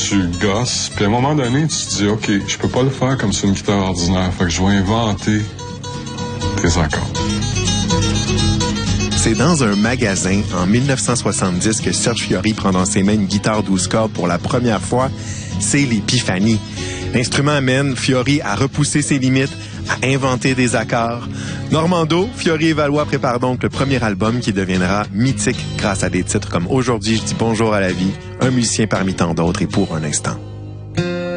tu gosses, puis à un moment donné, tu te dis, OK, je peux pas le faire comme sur une guitare ordinaire, fait que je vais inventer des accords. C'est dans un magasin, en 1970, que Serge Fiori prend dans ses mains une guitare 12 cordes pour la première fois. C'est l'épiphanie. L'instrument amène Fiori à repousser ses limites, à inventer des accords. Normando, Fiori et Valois préparent donc le premier album qui deviendra mythique grâce à des titres comme Aujourd'hui, je dis bonjour à la vie, Un musicien parmi tant d'autres et Pour un instant.